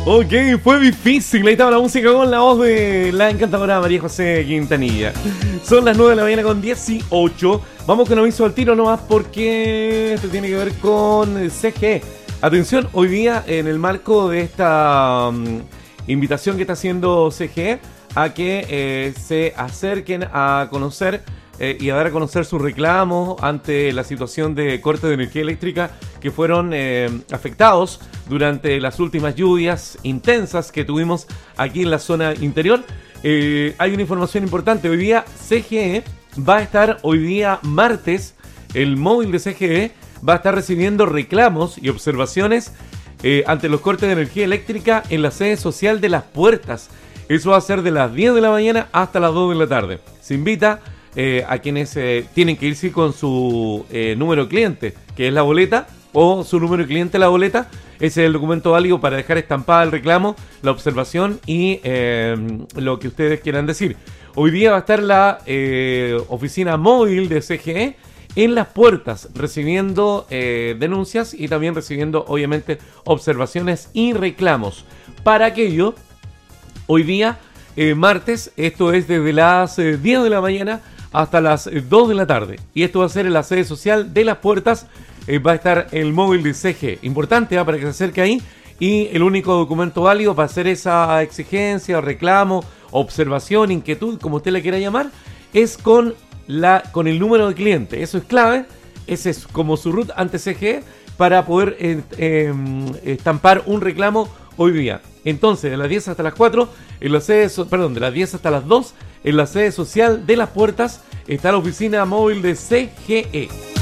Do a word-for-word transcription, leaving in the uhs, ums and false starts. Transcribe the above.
Ok, fue difícil. Ahí estaba la música con la voz de la encantadora María José Quintanilla. Son las nueve de la mañana con dieciocho. Vamos con aviso al tiro nomás porque esto tiene que ver con C G E. Atención, hoy día en el marco de esta um, invitación que está haciendo C G E a que eh, se acerquen a conocer eh, y a dar a conocer sus reclamos ante la situación de corte de energía eléctrica que fueron eh, afectados durante las últimas lluvias intensas que tuvimos aquí en la zona interior. Eh, hay una información importante. Hoy día C G E va a estar, hoy día martes, el móvil de C G E va a estar recibiendo reclamos y observaciones eh, ante los cortes de energía eléctrica en la sede social de Las Puertas. Eso va a ser de las diez de la mañana hasta las dos de la tarde. Se invita eh, a quienes eh, tienen que irse con su eh, número de cliente, que es la boleta, o su número de cliente, la boleta. Ese es el documento válido para dejar estampada el reclamo, la observación y eh, lo que ustedes quieran decir. Hoy día va a estar la eh, oficina móvil de C G E en Las Puertas, recibiendo eh, denuncias y también recibiendo, obviamente, observaciones y reclamos. Para aquello, hoy día, eh, martes, esto es desde las eh, diez de la mañana hasta las eh, dos de la tarde. Y esto va a ser en la sede social de Las Puertas. Eh, va a estar el móvil de C G E. Importante, ¿eh? Para que se acerque ahí. Y el único documento válido para hacer esa exigencia, reclamo, observación, inquietud, como usted le quiera llamar, es con, la, con el número de cliente. Eso es clave. Ese es como su root ante C G E para poder eh, eh, estampar un reclamo hoy día. Entonces, de las diez hasta las cuatro, en la sede, perdón, de las diez hasta las dos, en la sede social de Las Puertas está la oficina móvil de C G E.